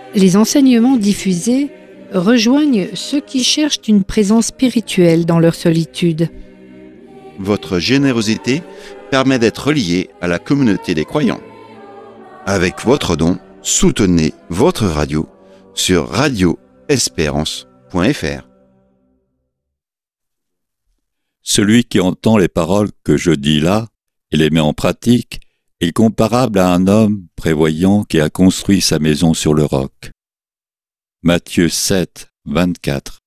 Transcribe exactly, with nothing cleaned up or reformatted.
Les enseignements diffusés rejoignent ceux qui cherchent une présence spirituelle dans leur solitude. Votre générosité permet d'être relié à la communauté des croyants. Avec votre don, soutenez votre radio sur radio espérance point f r. Celui qui entend les paroles que je dis là et les met en pratique est comparable à un homme prévoyant qui a construit sa maison sur le roc. Matthieu sept, vingt-quatre.